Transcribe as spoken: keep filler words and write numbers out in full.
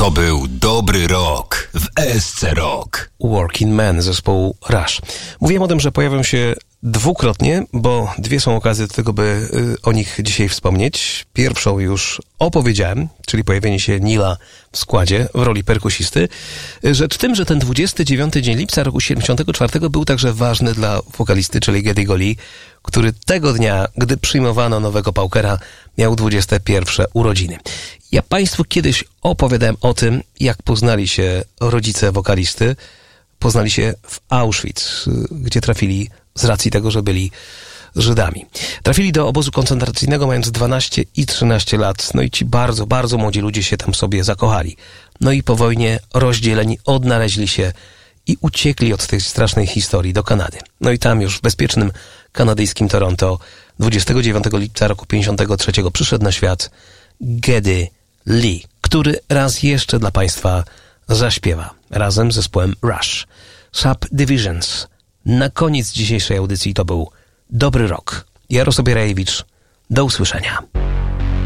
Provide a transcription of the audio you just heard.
To był dobry rok w S C Rock. Working Man zespołu Rush. Mówiłem o tym, że pojawią się dwukrotnie, bo dwie są okazje do tego, by y, o nich dzisiaj wspomnieć. Pierwszą już opowiedziałem, czyli pojawienie się Nila w składzie w roli perkusisty. Rzecz w tym, że ten dwudziesty dziewiąty dzień lipca roku siedemdziesiątego czwartego był także ważny dla wokalisty, czyli Geddy'ego Lee, który tego dnia, gdy przyjmowano nowego Paukera, miał dwudzieste pierwsze urodziny. Ja Państwu kiedyś opowiadałem o tym, jak poznali się rodzice wokalisty. Poznali się w Auschwitz, gdzie trafili z racji tego, że byli Żydami. Trafili do obozu koncentracyjnego mając dwanaście i trzynaście lat. No i ci bardzo, bardzo młodzi ludzie się tam sobie zakochali. No i po wojnie rozdzieleni odnaleźli się i uciekli od tej strasznej historii do Kanady. No i tam już w bezpiecznym kanadyjskim Toronto dwudziestego dziewiątego lipca roku pięćdziesiątego trzeciego przyszedł na świat Geddy Lee, który raz jeszcze dla Państwa zaśpiewa razem z zespołem Rush. Subdivisions. Na koniec dzisiejszej audycji to był Dobry Rok. Jarosław Bierajewicz. Do usłyszenia.